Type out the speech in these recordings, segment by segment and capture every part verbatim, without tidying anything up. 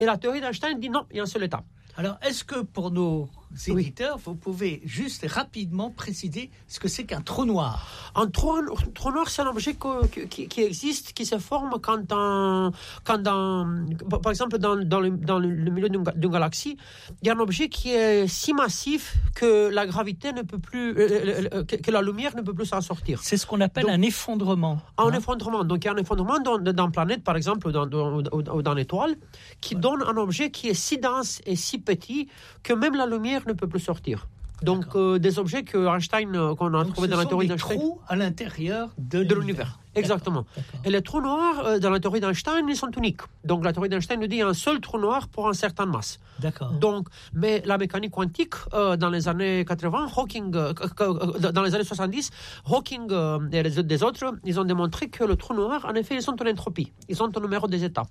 Et la théorie d'Einstein dit non, il y a un seul état. Alors, est-ce que pour nos éditeurs, oui. vous pouvez juste rapidement préciser ce que c'est qu'un trou noir ? Un trou, un trou noir, c'est un objet que, qui, qui existe, qui se forme quand, un, quand dans, par exemple, dans, dans, le, dans le milieu d'une, d'une galaxie, il y a un objet qui est si massif que la gravité ne peut plus, euh, que, que la lumière ne peut plus s'en sortir. C'est ce qu'on appelle Donc, un effondrement. Un hein? effondrement. Donc, il y a un effondrement dans, dans une planète, par exemple, ou dans, dans, dans, dans une étoile, qui ouais. donne un objet qui est si dense et si petit que même la lumière ne peut plus sortir. Donc, euh, des objets que Einstein, euh, qu'on a trouvé dans la théorie d'Einstein. Ce sont des trous à l'intérieur de, de l'univers. Exactement. D'accord, d'accord. Et les trous noirs, euh, dans la théorie d'Einstein, ils sont uniques. Donc, la théorie d'Einstein nous dit qu'il y a un seul trou noir pour une certaine masse. D'accord. Donc, mais la mécanique quantique, euh, dans les années quatre-vingts, Hawking, euh, euh, dans les années soixante-dix, Hawking euh, et les, des autres, ils ont démontré que le trou noir, en effet, ils sont en entropie. Ils sont au numéro des états.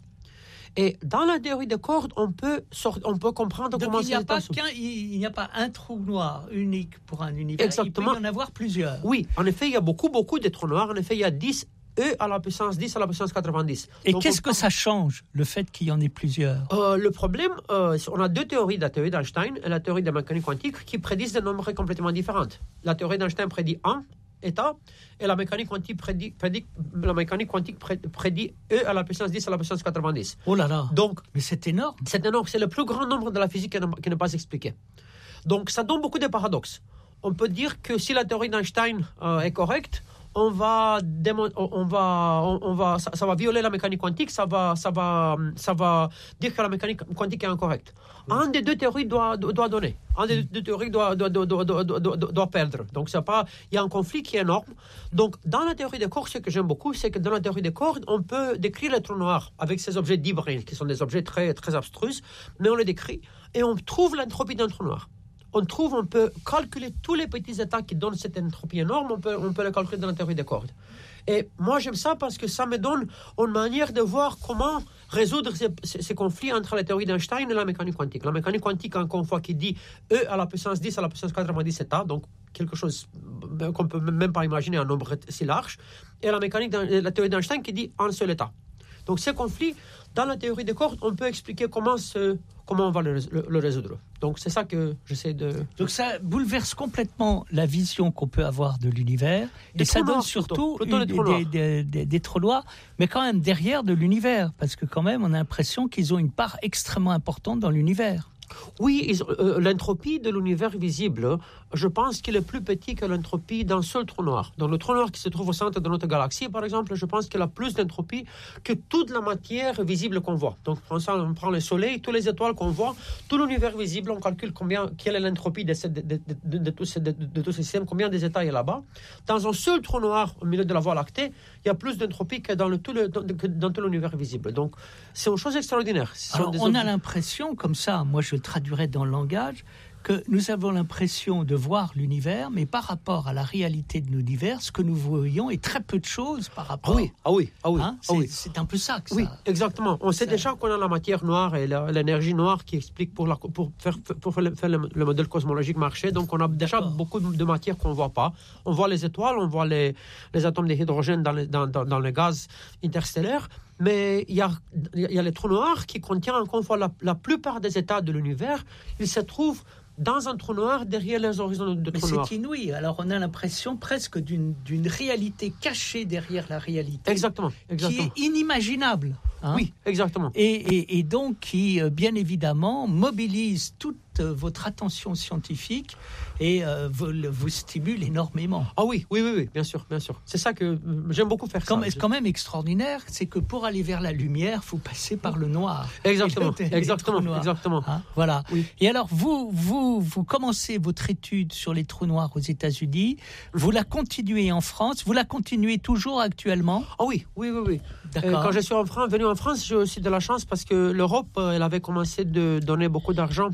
Et dans la théorie des cordes, on peut, sort, on peut comprendre Donc comment il n'y a pas sous... qu'un, il n'y a pas un trou noir unique pour un univers. Exactement. Il peut y en avoir plusieurs. Oui, en effet, il y a beaucoup, beaucoup de trous noirs. En effet, il y a dix E à la puissance dix à la puissance quatre-vingt-dix. Et Donc, qu'est-ce on... que ça change, le fait qu'il y en ait plusieurs ? euh, Le problème, euh, on a deux théories, la théorie d'Einstein et la théorie de la mécanique quantique, qui prédisent des nombres complètement différents. La théorie d'Einstein prédit un état, et la mécanique quantique prédit, prédit, la mécanique quantique prédit E à la puissance dix à la puissance quatre-vingt-dix. Oh là là. Donc, mais c'est énorme. C'est énorme, c'est le plus grand nombre de la physique qui n'est pas expliqué. Donc, ça donne beaucoup de paradoxes. On peut dire que si la théorie d'Einstein euh, est correcte, on va, démon- on va, on, on va, ça, ça va violer la mécanique quantique, ça va, ça va, ça va dire que la mécanique quantique est incorrecte. Oui. Un des deux théories doit, doit donner. Un des deux théories doit, doit, doit, doit, doit, doit, doit perdre. Donc, c'est pas, il y a un conflit qui est énorme. Donc, dans la théorie des cordes, ce que j'aime beaucoup, c'est que dans la théorie des cordes, on peut décrire les trous noirs avec ces objets d'hybrides, qui sont des objets très, très abstrus, mais on les décrit et on trouve l'entropie d'un trou noir. On trouve, on peut calculer tous les petits états qui donnent cette entropie énorme, on peut, on peut les calculer dans la théorie des cordes. Et moi, j'aime ça parce que ça me donne une manière de voir comment résoudre ces, ces, ces conflits entre la théorie d'Einstein et la mécanique quantique. La mécanique quantique, encore une fois, qui dit E à la puissance dix à la puissance quatre-vingt-dix états, donc quelque chose qu'on ne peut même pas imaginer, un nombre si large. Et la mécanique, la théorie d'Einstein qui dit un seul état. Donc ces conflits, dans la théorie des cordes, on peut expliquer comment, ce, comment on va le, le, le résoudre. Donc c'est ça que j'essaie de... Donc ça bouleverse complètement la vision qu'on peut avoir de l'univers. Des et ça donne surtout plutôt, plutôt une, des, des, des, des trous noirs, mais quand même derrière de l'univers. Parce que quand même, on a l'impression qu'ils ont une part extrêmement importante dans l'univers. Oui, ils, euh, l'entropie de l'univers visible, je pense qu'il est plus petit que l'entropie d'un seul trou noir. Dans le trou noir qui se trouve au centre de notre galaxie, par exemple, je pense qu'il a plus d'entropie que toute la matière visible qu'on voit. Donc, on prend le Soleil, toutes les étoiles qu'on voit, tout l'univers visible, on calcule combien, quelle est l'entropie de, de, de, de, de, tout, de, de tout ce système, combien des états il y a là-bas. Dans un seul trou noir au milieu de la Voie lactée, il y a plus d'entropie que dans, le, tout, le, dans, dans tout l'univers visible. Donc, c'est une chose extraordinaire. Alors, on a l'impression, comme ça, moi je traduirais dans le langage, que nous avons l'impression de voir l'univers, mais par rapport à la réalité de l'univers, ce que nous voyons est très peu de choses par rapport... Ah oui, ah oui, ah oui. Hein ah oui. C'est un peu ça que ça... Oui, exactement. On sait ça... déjà qu'on a la matière noire et la, l'énergie noire qui explique pour, la, pour faire, pour faire, le, faire le, le modèle cosmologique marcher. Donc on a déjà D'accord. beaucoup de matière qu'on ne voit pas. On voit les étoiles, on voit les, les atomes d'hydrogène dans les, dans, dans, dans les gaz interstellaires. Mais il y a, il y a les trous noirs qui contiennent encore une fois la, la plupart des états de l'univers. Ils se trouvent dans un trou noir, derrière les horizons de trous noirs. C'est inouï. Alors, on a l'impression presque d'une, d'une réalité cachée derrière la réalité. Exactement. exactement. Qui est inimaginable. Hein oui, exactement. Et, et, et donc, qui, bien évidemment, mobilise toute votre attention scientifique et euh, vous, vous stimule énormément. Ah oui, oui, oui, oui, bien sûr, bien sûr. C'est ça que j'aime beaucoup faire. Quand, ça. C'est quand même extraordinaire, c'est que pour aller vers la lumière, il faut passer par le noir. Exactement, le, exactement, exactement. Hein, voilà. Oui. Et alors, vous, vous, vous commencez votre étude sur les trous noirs aux États-Unis. Vous la continuez en France. Vous la continuez toujours actuellement. Ah oui, oui, oui, oui. D'accord. Euh, quand je suis en France, venu en France, j'ai aussi de la chance parce que l'Europe, elle avait commencé de donner beaucoup d'argent pour la recherche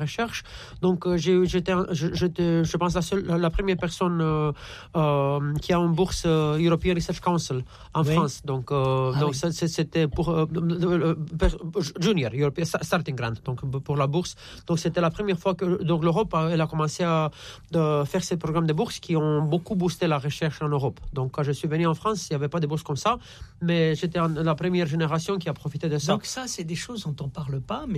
recherche. Donc, euh, j'ai, j'étais, j'étais, je pense, la, seule, la première personne euh, euh, qui a une bourse euh, European Research Council en oui. France. Donc, euh, ah donc oui. ça, c'était pour euh, euh, Junior, European Starting Grant, donc pour la bourse. Donc, c'était la première fois que donc, l'Europe a, elle a commencé à de faire ces programmes de bourse qui ont beaucoup boosté la recherche en Europe. Donc, quand je suis venu en France, il n'y avait pas de bourse comme ça, mais j'étais la première génération qui a profité de ça. Donc, ça, c'est des choses dont on ne parle pas, mais